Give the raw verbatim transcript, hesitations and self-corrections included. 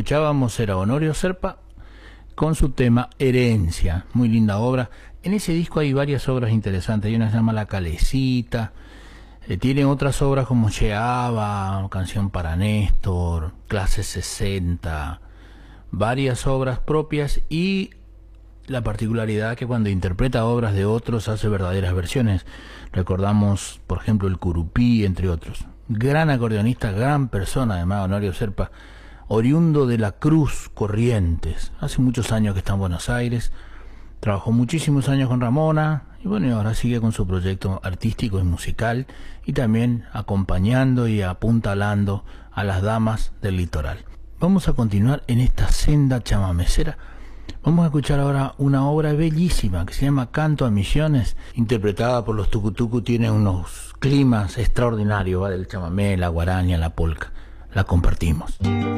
Escuchábamos era Honorio Serpa con su tema Herencia, muy linda obra. En ese disco hay varias obras interesantes, hay una que se llama La Calecita, eh, tiene otras obras como Cheaba, Canción para Néstor, Clase sesenta, varias obras propias, y la particularidad que cuando interpreta obras de otros hace verdaderas versiones. Recordamos, por ejemplo, el Curupí, entre otros. Gran acordeonista, gran persona además, Honorio Serpa, oriundo de La Cruz, Corrientes. Hace muchos años que está en Buenos Aires, trabajó muchísimos años con Ramona, y bueno, y ahora sigue con su proyecto artístico y musical, y también acompañando y apuntalando a las damas del litoral. Vamos a continuar en esta senda chamamecera. Vamos a escuchar ahora una obra bellísima que se llama Canto a Misiones, interpretada por los tucutucu. Tiene unos climas extraordinarios, va del chamamé, la guaraña, la polca. La compartimos.